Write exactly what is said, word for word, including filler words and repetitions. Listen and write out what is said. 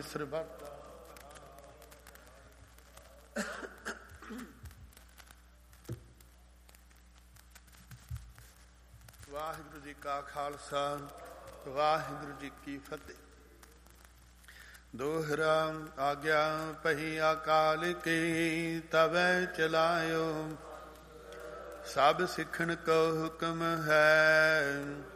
ਸਿਰ ਵਰਤਾ। ਵਾਹਿਗੁਰੂ ਜੀ ਕਾ ਖਾਲਸਾ, ਵਾਹਿਗੁਰੂ ਜੀ ਕੀ ਫਤਿਹ। ਦੋਹਰਾ ਆਗਿਆ ਪਹੀ ਅਕਾਲ ਕੀ, ਤਵੈ ਚਲਾਇਓ। ਸਭ ਸਿੱਖਣ ਕੋ ਹੁਕਮ ਹੈ,